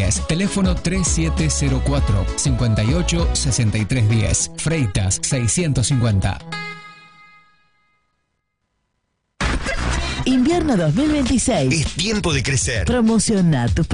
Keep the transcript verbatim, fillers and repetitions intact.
diez. Teléfono tres siete cero cuatro, cinco ocho, seis tres uno cero. Freitas seiscientos cincuenta. Invierno dos mil veintiséis. Es tiempo de crecer. Promociona tus